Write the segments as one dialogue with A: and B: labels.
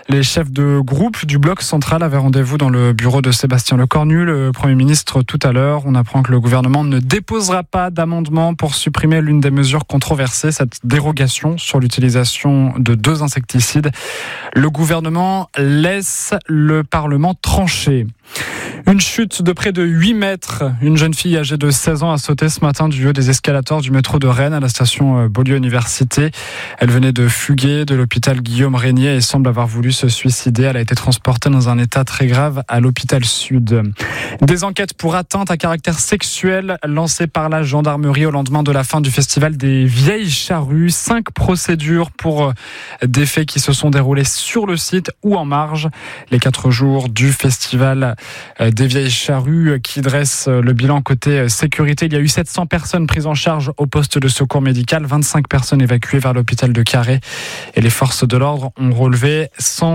A: Les chefs de groupe du bloc central avaient rendez-vous dans le bureau de Sébastien Lecornu, le Premier ministre, tout à l'heure. On apprend que le gouvernement ne déposera pas d'amendement pour supprimer l'une des mesures controversées, cette dérogation sur l'utilisation de 2 insecticides. Le gouvernement laisse le Parlement trancher. Une chute de près de 8 mètres. Une jeune fille âgée de 16 ans a sauté ce matin du haut des escalators du métro de Rennes à la station Beaulieu Université. Elle venait de fuguer de l'hôpital Guillaume-Régnier et semble avoir voulu se suicider. Elle a été transportée dans un état très grave à l'hôpital Sud. Des enquêtes pour atteinte à caractère sexuel lancées par la gendarmerie au lendemain de la fin du festival des Vieilles Charrues. 5 procédures pour des faits qui se sont déroulés sur le site ou en marge. Les 4 jours du festival des Vieilles Charrues qui dresse le bilan côté sécurité. Il y a eu 700 personnes prises en charge au poste de secours médical, 25 personnes évacuées vers l'hôpital de Carhaix et les forces de l'ordre ont relevé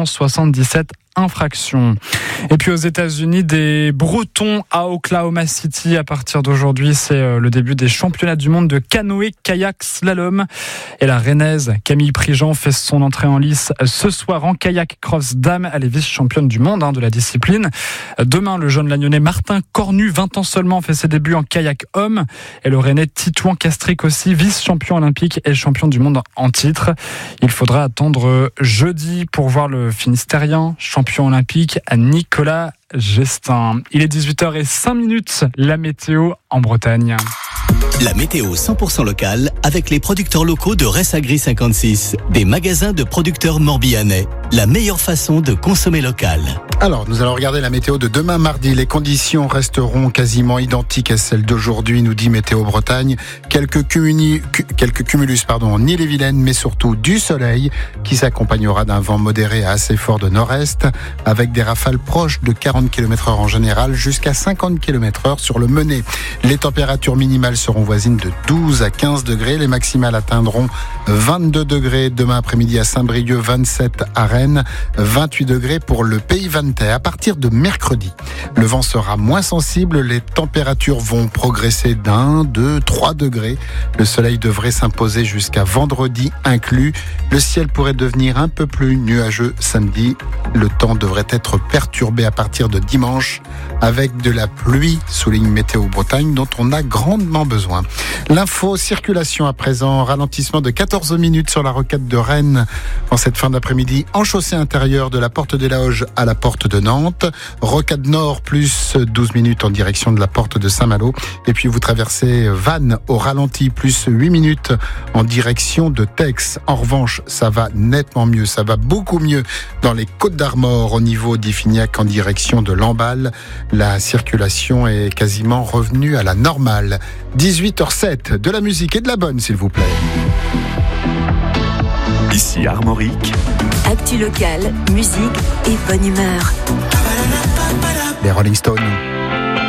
A: 177 infractions. Et puis aux États-Unis, des Bretons à Oklahoma City. À partir d'aujourd'hui, c'est le début des championnats du monde de canoë, kayak, slalom. Et la Rennaise Camille Prigent fait son entrée en lice ce soir en kayak cross dame. Elle est vice-championne du monde de la discipline. Demain, le jeune Lagnonnais Martin Cornu, 20 ans seulement, fait ses débuts en kayak homme. Et le Rennais Titouan Castric aussi, vice-champion olympique et champion du monde en titre. Il faudra attendre jeudi pour voir le Finistérien, champion olympique, à Nicolas Gestin. Il est 18h05, la météo en Bretagne.
B: La météo 100% locale avec les producteurs locaux de Ressagri 56, des magasins de producteurs morbihanais. La meilleure façon de consommer local.
C: Alors, nous allons regarder la météo de demain mardi. Les conditions resteront quasiment identiques à celles d'aujourd'hui, nous dit Météo Bretagne. Quelques cumulus, en Ille-et-Vilaine, mais surtout du soleil qui s'accompagnera d'un vent modéré à assez fort de nord-est avec des rafales proches de 40 km/h en général jusqu'à 50 km/h sur le Menet. Les températures minimales seront voisines de 12 à 15 degrés. Les maximales atteindront 22 degrés demain après-midi à Saint-Brieuc, 27 à Rennes, 28 degrés pour le Pays Vantais. À partir de mercredi, le vent sera moins sensible, les températures vont progresser d'1, 2, 3 degrés. Le soleil devrait s'imposer jusqu'à vendredi inclus. Le ciel pourrait devenir un peu plus nuageux samedi. Le temps devrait être perturbé à partir de dimanche avec de la pluie, souligne Météo Bretagne, dont on a grandement besoin. L'info circulation à présent, ralentissement de 14 minutes sur la rocade de Rennes en cette fin d'après-midi, en chaussée intérieure de la porte des Laoges à la porte de Nantes. Rocade Nord, plus 12 minutes en direction de la porte de Saint-Malo. Et puis vous traversez Vannes au ralenti, plus 8 minutes en direction de Tex. En revanche, ça va nettement mieux, ça va beaucoup mieux dans les Côtes-d'Armor au niveau d'Iffignac en direction de Lamballe. La circulation est quasiment revenue à la normale. 18h07, de la musique et de la bonne, s'il vous plaît.
D: Ici Armorique.
E: Actu locale, musique et bonne humeur.
C: Les Rolling Stones.